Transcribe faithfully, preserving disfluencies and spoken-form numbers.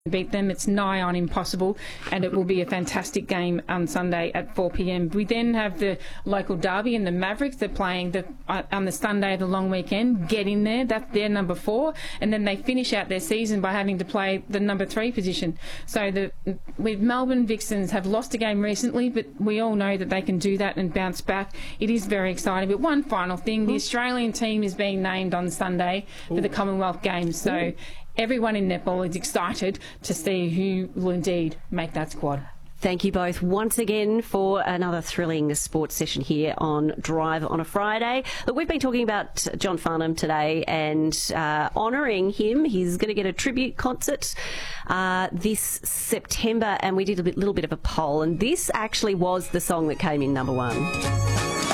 beat them. It's nigh on impossible, and it will be a fantastic game on Sunday at four p m. We then have the local derby and the Mavericks. They're playing the uh, on the Sunday of the long weekend. Get in there. That's their number four, and then they finish out their season by having to play the number three position. So the with Melbourne Vixens have lost a game recently, but we all know that they can do that and bounce back. It is very exciting. But one final thing: the Australian team is being named on Sunday for Ooh. the Commonwealth Games. So. Ooh. Everyone in netball is excited to see who will indeed make that squad. Thank you both once again for another thrilling sports session here on Drive on a Friday. Look, we've been talking about John Farnham today and uh, honouring him. He's going to get a tribute concert uh, this September, and we did a bit, little bit of a poll, and this actually was the song that came in number one.